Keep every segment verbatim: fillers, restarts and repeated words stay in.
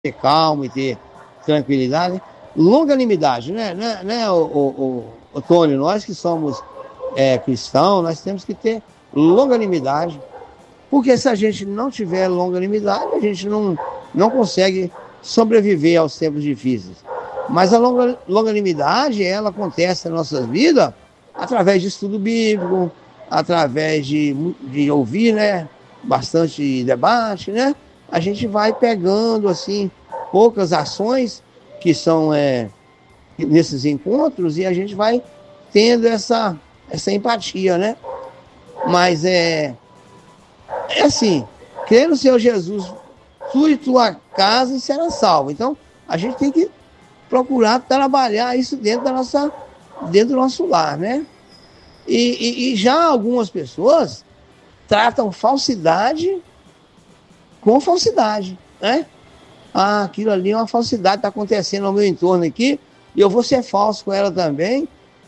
ter calma e ter tranquilidade. Longanimidade, né, né, né o, o, o, o Tony, nós que somos é, cristãos, nós temos que ter longanimidade, porque se a gente não tiver longanimidade, a gente não, não consegue sobreviver aos tempos difíceis. Mas a longa, longanimidade, ela acontece nas nossas vidas através de estudo bíblico, através de, de ouvir, né, bastante debate, né? A gente vai pegando, assim, poucas ações que são é, nesses encontros e a gente vai tendo essa, essa empatia, né? Mas é, é assim, crer no Senhor Jesus, tu e tua casa será salvo. Então, a gente tem que procurar trabalhar isso dentro da nossa, dentro do nosso lar, né? E, e, e já algumas pessoas tratam falsidade com falsidade, né? Ah, aquilo ali é uma falsidade, está acontecendo no meu entorno aqui, e eu vou ser falso com ela também,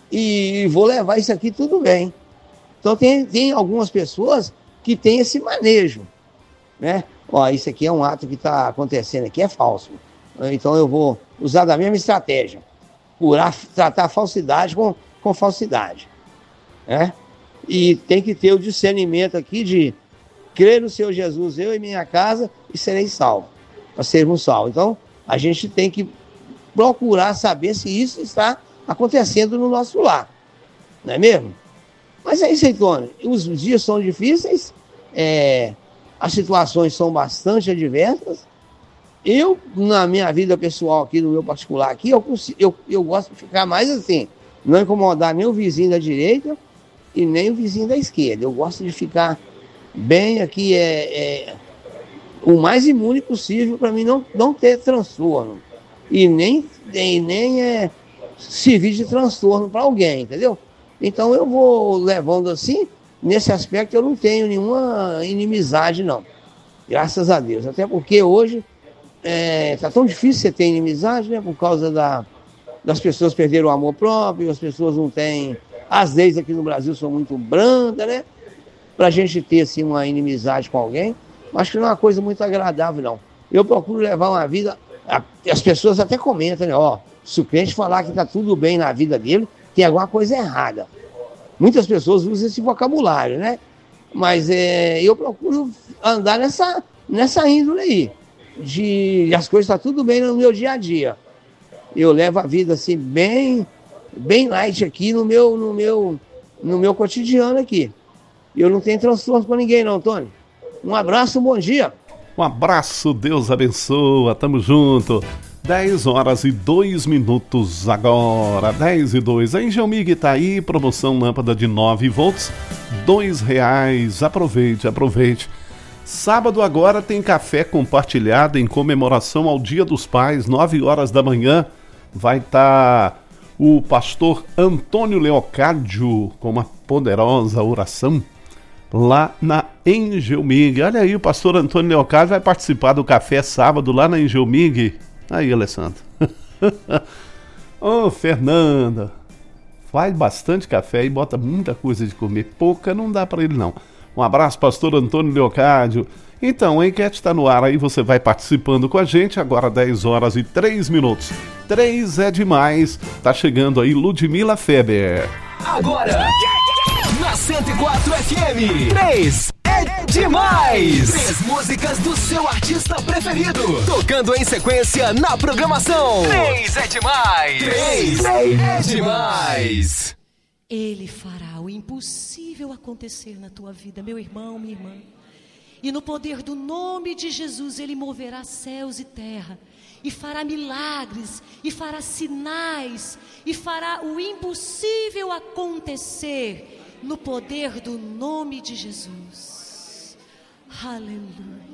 e vou levar isso aqui tudo bem. Então tem, tem algumas pessoas que têm esse manejo, né? Ó, isso aqui é um ato que está acontecendo aqui, é falso. Então eu vou usar da mesma estratégia, curar, tratar a falsidade com, com falsidade, né? E tem que ter o discernimento aqui de crer no Senhor Jesus, eu e minha casa, e serei salvo, para sermos salvos. Então, a gente tem que procurar saber se isso está acontecendo no nosso lar, não é mesmo? Mas é isso aí, Tony. Os dias são difíceis, é, as situações são bastante adversas. Eu, na minha vida pessoal aqui, no meu particular aqui, eu, eu, eu gosto de ficar mais assim, não incomodar nem o vizinho da direita e nem o vizinho da esquerda. Eu gosto de ficar bem aqui, é, é o mais imune possível para mim não, não ter transtorno. E nem, nem, nem é, servir de transtorno para alguém, entendeu? Então eu vou levando assim, nesse aspecto eu não tenho nenhuma inimizade, não. Graças a Deus. Até porque hoje é, tá tão difícil você ter inimizade, né? Por causa da, das pessoas perderem o amor próprio, as pessoas não têm... As leis aqui no Brasil são muito brandas, né? Para a gente ter assim, uma inimizade com alguém, acho que não é uma coisa muito agradável, não. Eu procuro levar uma vida... As pessoas até comentam, né? Ó, se o crente falar que está tudo bem na vida dele, tem alguma coisa errada. Muitas pessoas usam esse vocabulário, né? Mas é, eu procuro andar nessa, nessa índole aí, de as coisas estão tá tudo bem no meu dia a dia. Eu levo a vida assim, bem, bem light aqui no meu, no meu, no meu cotidiano aqui. Eu não tenho transtorno com ninguém não, Tony. Um abraço, um bom dia. Um abraço, Deus abençoa, tamo junto. dez horas e dois minutos agora, dez e dois. A Engelmig tá aí, promoção lâmpada de nove volts, dois reais. Aproveite, aproveite. Sábado agora tem café compartilhado em comemoração ao Dia dos Pais, nove horas da manhã. Vai estar tá o pastor Antônio Leocádio com uma poderosa oração lá na Engelmig. Olha aí, o pastor Antônio Leocádio vai participar do café sábado lá na Engelmig. Aí, Alessandro. Ô, oh, Fernanda, faz bastante café e bota muita coisa de comer. Pouca não dá para ele, não. Um abraço, pastor Antônio Leocádio. Então, a enquete está no ar aí, você vai participando com a gente. Agora dez horas e três minutos. três é demais. Tá chegando aí Ludmila Feber. Agora, na cento e quatro F M, três é demais. Três músicas do seu artista preferido, tocando em sequência na programação. Três é demais. Três é demais. Ele fará o impossível acontecer na tua vida, meu irmão, minha irmã. E no poder do nome de Jesus, Ele moverá céus e terra, e fará milagres, e fará sinais, e fará o impossível acontecer no poder do nome de Jesus. Aleluia.